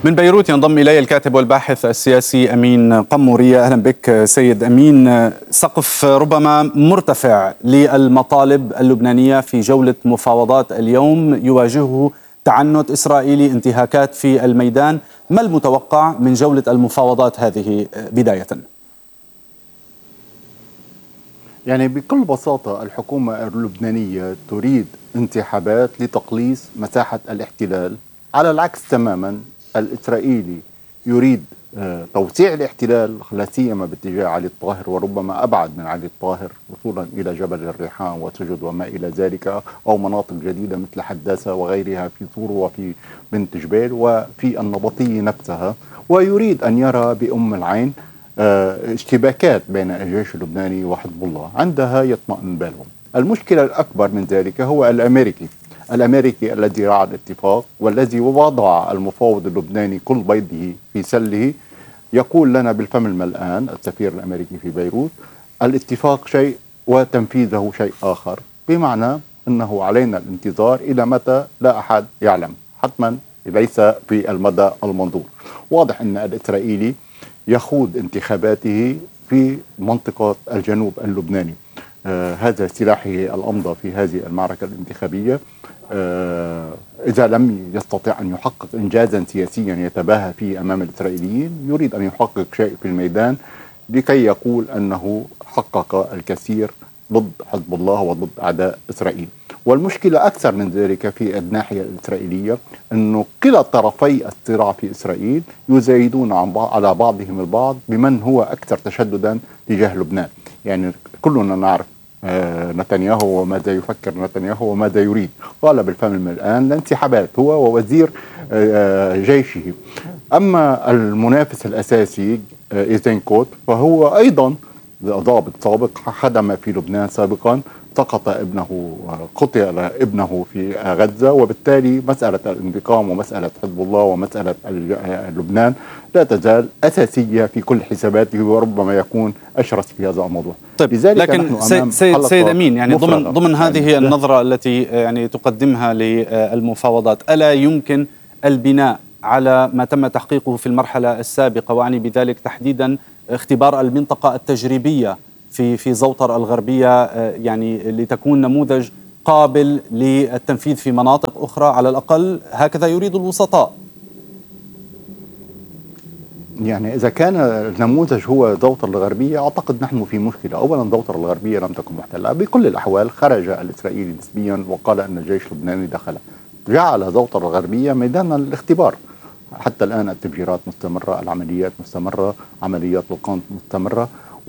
من بيروت ينضم إلي الكاتب والباحث السياسي أمين قمورية. أهلا بك سيد أمين. سقف ربما مرتفع للمطالب اللبنانية في جولة مفاوضات اليوم يواجهه تعنت إسرائيلي، انتهاكات في الميدان. ما المتوقع من جولة المفاوضات هذه بداية؟ يعني بكل بساطة الحكومة اللبنانية تريد انسحابات لتقليص مساحة الاحتلال، على العكس تماما الإسرائيلي يريد توسيع الاحتلال، لا سيما باتجاه علي الطاهر وربما أبعد من علي الطاهر وصولا إلى جبل الريحان وسجد وما إلى ذلك، أو مناطق جديدة مثل حداثة وغيرها في طور وفي بنت جبيل وفي النبطية نفسها، ويريد أن يرى بأم العين اشتباكات بين الجيش اللبناني وحزب الله، عندها يطمئن بالهم. المشكلة الأكبر من ذلك هو الأمريكي الذي رعى الاتفاق والذي وضع المفاوض اللبناني كل بيضه في سله، يقول لنا بالفم الملآن السفير الأمريكي في بيروت الاتفاق شيء وتنفيذه شيء آخر، بمعنى أنه علينا الانتظار إلى متى لا أحد يعلم، حتما ليس في المدى المنظور. واضح أن الإسرائيلي يخوض انتخاباته في منطقة الجنوب اللبناني، هذا سلاحه الأمضى في هذه المعركة الانتخابية. إذا لم يستطع أن يحقق إنجازا سياسيا يتباهى فيه أمام الإسرائيليين، يريد أن يحقق شيء في الميدان لكي يقول أنه حقق الكثير ضد حزب الله وضد أعداء إسرائيل. والمشكلة أكثر من ذلك في الناحية الإسرائيلية، أنه كلا طرفي الصراع في إسرائيل يزايدون على بعضهم البعض بمن هو أكثر تشددا تجاه لبنان. يعني كلنا نعرف نتنياهو وماذا يفكر نتنياهو وماذا يريد، قال بالفم الملآن الانسحابات هو ووزير جيشه. أما المنافس الأساسي إيزنكوت فهو أيضا ضابط سابق، خدم في لبنان سابقا، سقط ابنه، قتل ابنه في غزة، وبالتالي مسألة الانتقام ومسألة حزب الله ومسألة لبنان لا تزال أساسية في كل حساباته، وربما يكون أشرس في هذا الموضوع. طيب، لكن سيد أمين، يعني ضمن هذه النظرة التي يعني تقدمها للمفاوضات، ألا يمكن البناء على ما تم تحقيقه في المرحلة السابقة، وعني بذلك تحديدا اختبار المنطقة التجريبية في زوطر الغربية، يعني لتكون نموذج قابل للتنفيذ في مناطق أخرى على الأقل؟ هكذا يريد الوسطاء. يعني إذا كان النموذج هو زوطر الغربية، أعتقد نحن في مشكلة. أولا زوطر الغربية لم تكن محتلة بكل الأحوال، خرج الإسرائيلي نسبيا وقال أن الجيش اللبناني دخل، جعل زوطر الغربية ميدان الاختبار. حتى الآن التفجيرات مستمرة، العمليات مستمرة، عمليات القنط مستمرة،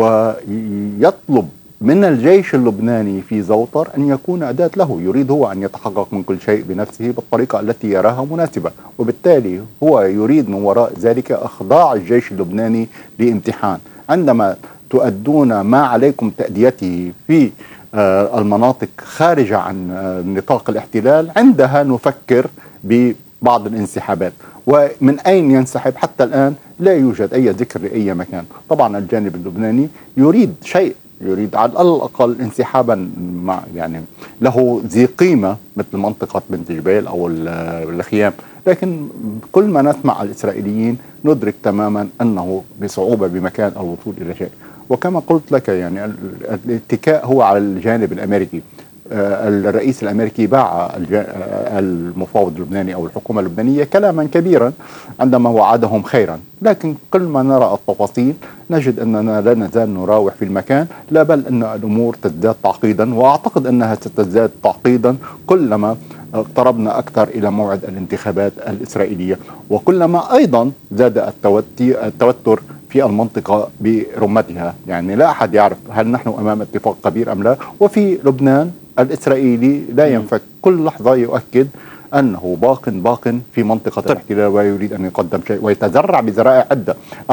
ويطلب من الجيش اللبناني في زوطر أن يكون أداة له. يريد هو أن يتحقق من كل شيء بنفسه بالطريقة التي يراها مناسبة، وبالتالي هو يريد من وراء ذلك إخضاع الجيش اللبناني لامتحان. عندما تؤدون ما عليكم تأديته في المناطق خارجة عن نطاق الاحتلال، عندها نفكر ببعض الانسحابات. ومن أين ينسحب؟ حتى الآن لا يوجد أي ذكر لأي مكان. طبعا الجانب اللبناني يريد شيء، يريد على الأقل انسحابا يعني له ذي قيمة مثل منطقة بنت جبيل أو الخيام، لكن كل ما نسمع الإسرائيليين ندرك تماما أنه بصعوبة بمكان الوصول إلى شيء. وكما قلت لك يعني الاتكاء هو على الجانب الأمريكي. الرئيس الأمريكي باع المفاوض اللبناني أو الحكومة اللبنانية كلاما كبيرا عندما وعدهم خيرا، لكن كل ما نرى التفاصيل نجد أننا لا نزال نراوح في المكان، لا بل أن الأمور تزداد تعقيدا، وأعتقد أنها ستزداد تعقيدا كلما اقتربنا أكثر إلى موعد الانتخابات الإسرائيلية، وكلما أيضا زاد التوتر في المنطقة برمتها. يعني لا أحد يعرف هل نحن أمام اتفاق كبير أم لا. وفي لبنان الإسرائيلي لا ينفك، كل لحظة يؤكد أنه باق في منطقة الاحتلال ويريد أن يقدم شيء، ويتذرع بذرائع عدة.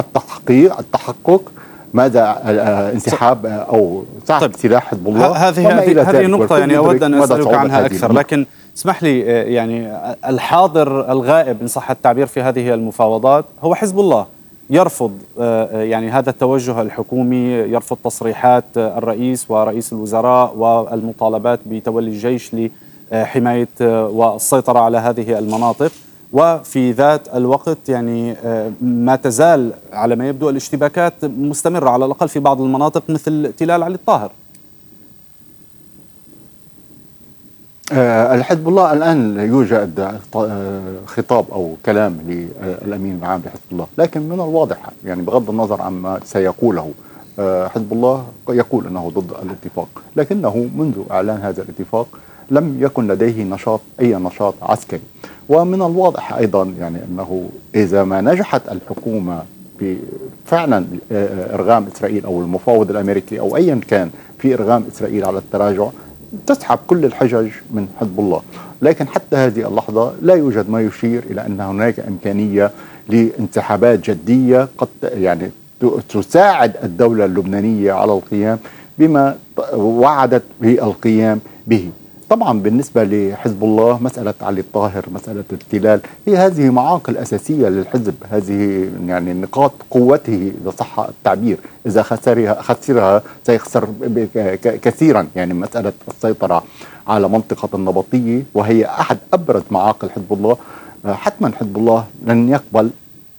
التحقق ماذا انسحاب أو سعف سلاح حزب الله. هذه نقطة يعني أود أن أسألك عنها أكثر، لكن اسمح لي، يعني الحاضر الغائب إن صح التعبير في هذه المفاوضات هو حزب الله. يرفض يعني هذا التوجه الحكومي، يرفض تصريحات الرئيس ورئيس الوزراء والمطالبات بتولي الجيش لحماية والسيطرة على هذه المناطق، وفي ذات الوقت يعني ما تزال على ما يبدو الاشتباكات مستمرة على الأقل في بعض المناطق مثل تلال علي الطاهر. الحزب الله الآن يوجد خطاب أو كلام للأمين العام لحزب الله، لكن من الواضح يعني بغض النظر عما سيقوله حزب الله يقول أنه ضد الاتفاق، لكنه منذ إعلان هذا الاتفاق لم يكن لديه أي نشاط عسكري. ومن الواضح أيضا يعني أنه إذا ما نجحت الحكومة فعلا إرغام إسرائيل أو المفاوض الأمريكي أو أيا كان في إرغام إسرائيل على التراجع، تسحب كل الحجج من حزب الله. لكن حتى هذه اللحظة لا يوجد ما يشير إلى أن هناك إمكانية لانسحابات جدية قد يعني تساعد الدولة اللبنانية على القيام بما وعدت بالقيام به. طبعا بالنسبة لحزب الله مسألة علي الطاهر، مسألة التلال، هي هذه معاقل أساسية للحزب، هذه يعني نقاط قوته إذا صح التعبير. إذا خسرها سيخسر كثيرا، يعني مسألة السيطرة على منطقة النبطية وهي أحد أبرز معاقل حزب الله، حتما حزب الله لن يقبل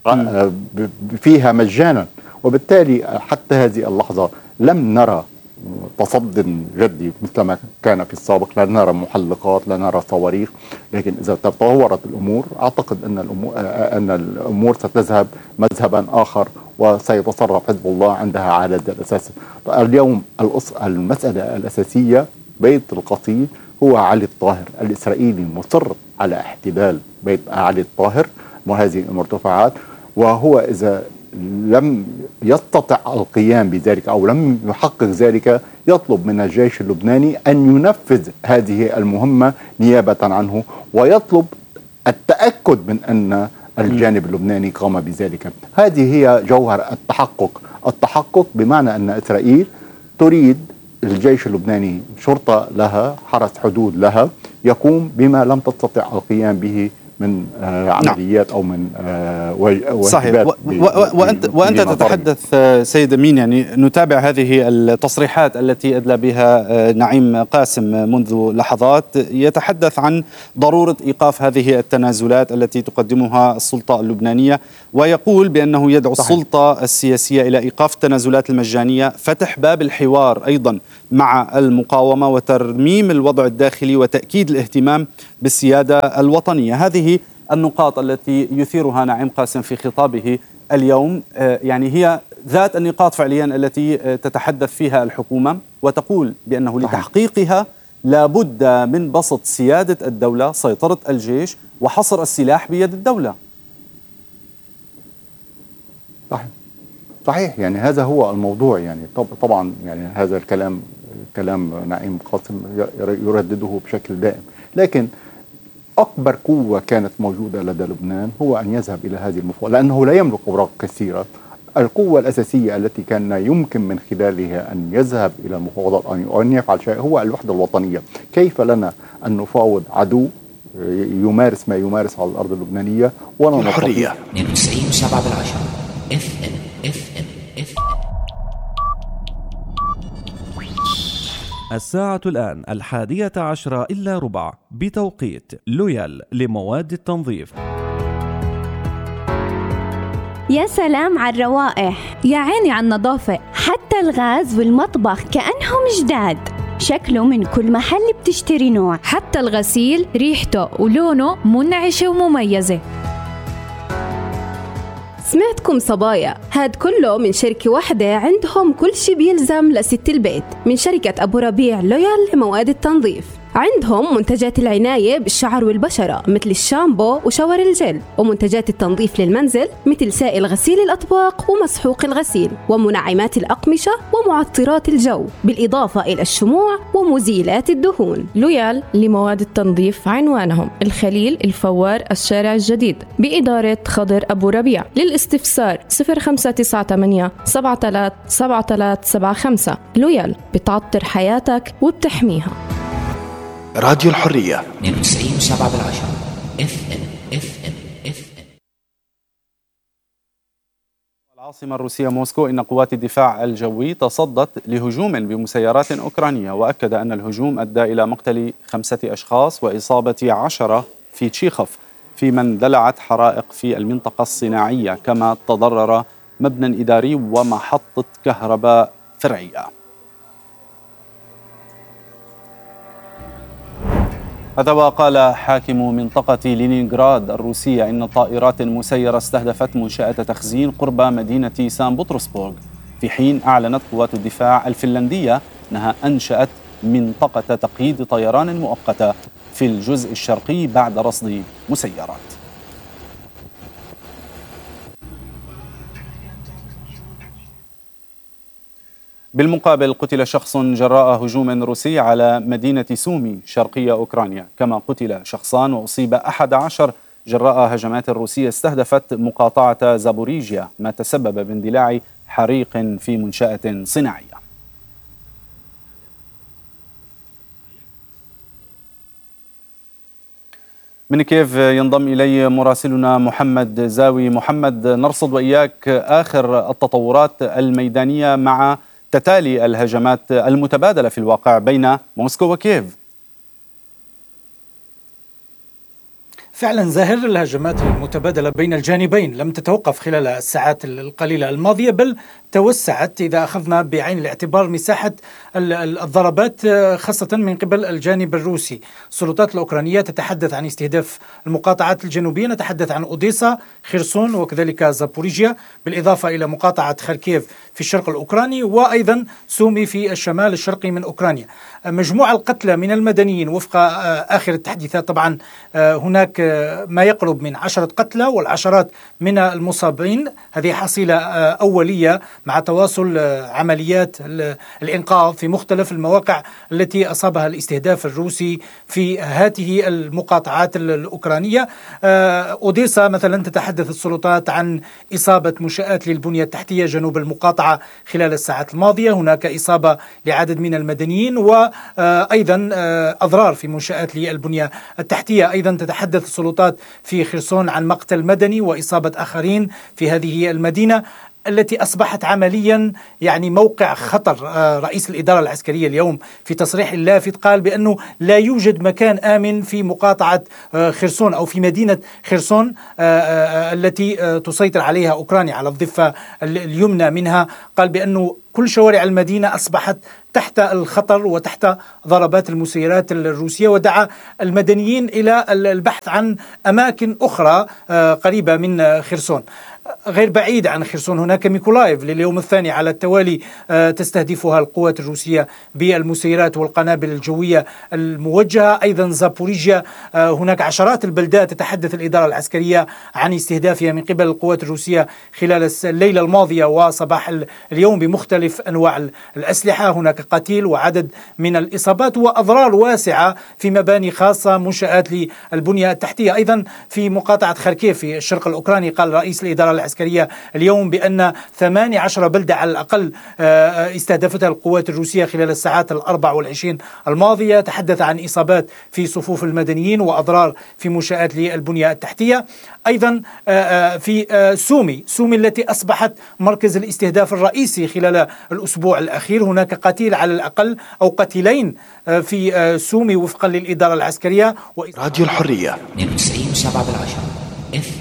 فيها مجانا. وبالتالي حتى هذه اللحظة لم نرى تصد جدي مثل ما كان في السابق، لا نرى محلقات، لا نرى صواريخ. لكن إذا تطورت الأمور أعتقد أن الأمور ستذهب مذهبا آخر وسيتصرف حزب الله عندها على هذا الأساس. اليوم المسألة الأساسية بيت القصيد هو علي الطاهر. الإسرائيلي مصر على احتلال بيت علي الطاهر وهذه المرتفعات، وهو إذا لم يستطع القيام بذلك أو لم يحقق ذلك يطلب من الجيش اللبناني أن ينفذ هذه المهمة نيابة عنه، ويطلب التأكد من أن الجانب اللبناني قام بذلك. هذه هي جوهر التحقق بمعنى أن إسرائيل تريد الجيش اللبناني شرطة لها، حرس حدود لها، يقوم بما لم تستطع القيام به من عمليات أو من واجبات. صحيح. وأنت تتحدث سيد أمين، يعني نتابع هذه التصريحات التي أدلى بها نعيم قاسم منذ لحظات، يتحدث عن ضرورة إيقاف هذه التنازلات التي تقدمها السلطة اللبنانية، ويقول بأنه يدعو السلطة السياسية إلى إيقاف التنازلات المجانية، فتح باب الحوار أيضا مع المقاومة، وترميم الوضع الداخلي، وتأكيد الاهتمام بالسيادة الوطنية. هذه النقاط التي يثيرها نعيم قاسم في خطابه اليوم يعني هي ذات النقاط فعليا التي تتحدث فيها الحكومة، وتقول بأنه لتحقيقها لابد من بسط سيادة الدولة، سيطرة الجيش، وحصر السلاح بيد الدولة. صحيح، يعني هذا هو الموضوع. يعني طبعا يعني هذا الكلام كلام نعيم قاسم يردده بشكل دائم، لكن أكبر قوة كانت موجودة لدى لبنان هو أن يذهب إلى هذه المفاوضات، لأنه لا يملك أوراق كثيرة. القوة الأساسية التي كان يمكن من خلالها أن يذهب إلى المفاوضات أو أن يفعل شيء هو الوحدة الوطنية. كيف لنا أن نفاوض عدو يمارس ما يمارس على الأرض اللبنانية ولا الحرية 92.7 FM. الساعة الآن 11:11 بتوقيت لويال لمواد التنظيف. يا سلام على الروائح، يا عيني على النظافة، حتى الغاز والمطبخ كأنهم جداد، شكله من كل محل بتشتري نوع، حتى الغسيل ريحته ولونه منعشة ومميزة. سمعتكم صبايا، هاد كله من شركة واحدة عندهم كل شي بيلزم لست البيت، من شركة أبو ربيع لويال لمواد التنظيف. عندهم منتجات العناية بالشعر والبشرة مثل الشامبو وشاور الجل، ومنتجات التنظيف للمنزل مثل سائل غسيل الأطباق ومسحوق الغسيل، ومنعمات الأقمشة ومعطرات الجو، بالإضافة إلى الشموع ومزيلات الدهون. لويال لمواد التنظيف عنوانهم الخليل الفوار الشارع الجديد بإدارة خضر أبو ربيع. للاستفسار 0598 737375. لويال بتعطر حياتك وبتحميها. راديو الحرية 92.7 FM. العاصمة الروسية موسكو إن قوات الدفاع الجوي تصدت لهجوم بمسيرات أوكرانية، وأكد أن الهجوم أدى إلى مقتل 5 أشخاص وإصابة 10 في تشيخوف. في من اندلعت حرائق في المنطقة الصناعية، كما تضرر مبنى إداري ومحطة كهرباء فرعية. هذا وقال حاكم منطقة لينينغراد الروسية إن طائرات مسيرة استهدفت منشأة تخزين قرب مدينة سان بطرسبورغ، في حين أعلنت قوات الدفاع الفنلندية أنها أنشأت منطقة تقييد طيران مؤقتة في الجزء الشرقي بعد رصد مسيرات. بالمقابل قتل شخص جراء هجوم روسي على مدينة سومي شرقية أوكرانيا، كما قتل شخصان وأصيب 11 جراء هجمات روسية استهدفت مقاطعة زابوريجيا، ما تسبب باندلاع حريق في منشأة صناعية. من كييف ينضم إلي مراسلنا محمد زاوي. محمد، نرصد وإياك آخر التطورات الميدانية مع تتالي الهجمات المتبادلة في الواقع بين موسكو وكييف. فعلا زاهر، الهجمات المتبادلة بين الجانبين لم تتوقف خلال الساعات القليلة الماضية، بل توسعت إذا أخذنا بعين الاعتبار مساحة الضربات خاصة من قبل الجانب الروسي. السلطات الأوكرانية تتحدث عن استهداف المقاطعات الجنوبية، نتحدث عن أوديسا، خيرسون وكذلك زابوريجيا، بالإضافة إلى مقاطعة خاركيف في الشرق الأوكراني، وأيضا سومي في الشمال الشرقي من أوكرانيا. مجموع القتلى من المدنيين وفق آخر التحديثات طبعا هناك ما يقرب من 10 قتلى والعشرات من المصابين. هذه حصيلة أولية مع تواصل عمليات الإنقاذ في مختلف المواقع التي أصابها الاستهداف الروسي في هذه المقاطعات الأوكرانية. أوديسا مثلا تتحدث السلطات عن إصابة منشآت للبنية التحتية جنوب المقاطعة خلال الساعات الماضية، هناك إصابة لعدد من المدنيين وأيضا أضرار في منشآت للبنية التحتية. أيضا تتحدث السلطات في خرسون عن مقتل مدني وإصابة آخرين في هذه المدينة التي أصبحت عمليا يعني موقع خطر. رئيس الإدارة العسكرية اليوم في تصريح لافت قال بأنه لا يوجد مكان آمن في مقاطعة خرسون أو في مدينة خرسون التي تسيطر عليها أوكرانيا على الضفة اليمنى منها. قال بأنه كل شوارع المدينة أصبحت تحت الخطر وتحت ضربات المسيرات الروسية، ودعا المدنيين إلى البحث عن أماكن أخرى قريبة من خرسون. غير بعيد عن خرسون هناك ميكولايف لليوم الثاني على التوالي تستهدفها القوات الروسية بالمسيرات والقنابل الجوية الموجهة. أيضا زابوريجيا هناك عشرات البلدات تتحدث الإدارة العسكرية عن استهدافها من قبل القوات الروسية خلال الليلة الماضية وصباح اليوم بمختلف أنواع الأسلحة. هناك قتيل وعدد من الإصابات وأضرار واسعة في مباني خاصة، منشآت للبنية التحتية. أيضا في مقاطعة خاركيف في الشرق الأوكراني قال رئيس الإدارة العسكرية اليوم بأن 18 بلدة على الأقل استهدفتها القوات الروسية خلال الساعات 24 الماضية. تحدث عن إصابات في صفوف المدنيين وأضرار في منشآت للبنية التحتية. أيضا في سومي التي أصبحت مركز الاستهداف الرئيسي خلال الأسبوع الأخير، هناك قتيل على الأقل أو قتيلين في سومي وفقا للإدارة العسكرية. راديو الحرية 92.7